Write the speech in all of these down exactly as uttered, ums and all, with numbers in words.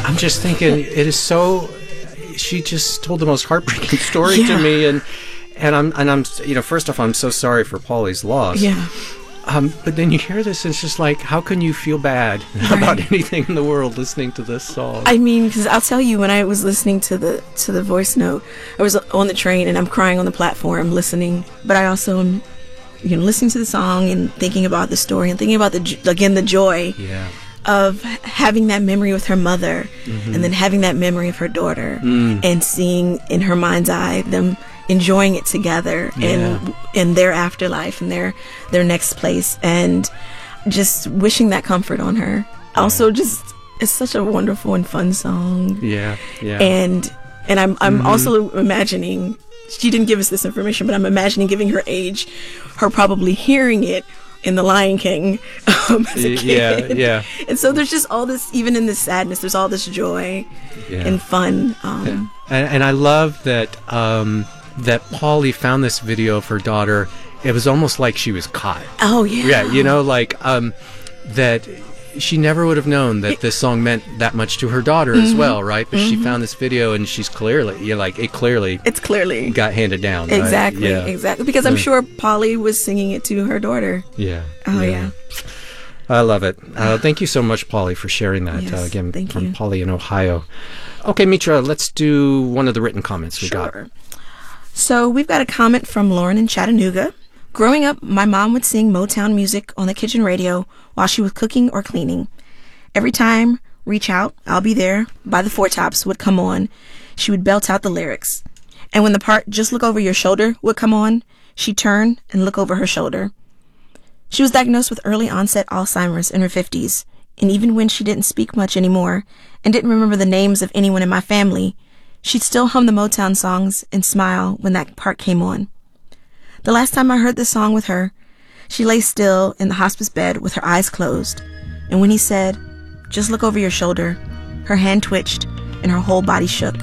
I'm just thinking, it is so. She just told the most heartbreaking story Yeah. to me, and and I'm and I'm you know, first off, I'm so sorry for Polly's loss. Yeah. Um, but then you hear this, and it's just like, how can you feel bad about anything in the world listening to this song? I mean, because I'll tell you, when I was listening to the to the voice note, I was on the train and I'm crying on the platform listening, but I also am, you know, listening to the song and thinking about the story and thinking about the j- again the joy Yeah. of having that memory with her mother, Mm-hmm. and then having that memory of her daughter, Mm. and seeing in her mind's eye them enjoying it together and in their afterlife and their their next place, and just wishing that comfort on her. Also, just it's such a wonderful and fun song, Yeah. Yeah. and and I'm I'm Mm-hmm. also imagining, she didn't give us this information, but I'm imagining, giving her age, her probably hearing it in The Lion King um, as a Y- kid. yeah. Yeah. And so there's just all this, even in this sadness, there's all this joy Yeah. and fun. Um, And, and I love that um, that Polly found this video of her daughter. It was almost like she was caught. Oh yeah. Yeah, you know, like um, that she never would have known that this song meant that much to her daughter as well, right? But she found this video, and she's clearly, you know, like it clearly It's clearly got handed down. Right? exactly Yeah. exactly because I'm sure Polly was singing it to her daughter. Yeah. Oh yeah. I love it. Uh, thank you so much, Polly, for sharing that. Yes, uh, again, thank from you. Polly in Ohio. Okay, Mitra, let's do one of the written comments we got. Sure. So we've got a comment from Lauren in Chattanooga. Growing up, my mom would sing Motown music on the kitchen radio while she was cooking or cleaning. Every time Reach Out, I'll Be There by the Four Tops would come on, she would belt out the lyrics. And when the part Just Look Over Your Shoulder would come on, she'd turn and look over her shoulder. She was diagnosed with early onset Alzheimer's in her fifties, and even when she didn't speak much anymore and didn't remember the names of anyone in my family, she'd still hum the Motown songs and smile when that part came on. The last time I heard this song with her, she lay still in the hospice bed with her eyes closed, and when he said, "Just look over your shoulder," her hand twitched and her whole body shook.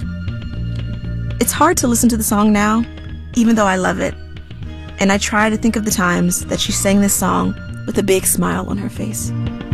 It's hard to listen to the song now, even though I love it, and I try to think of the times that she sang this song with a big smile on her face.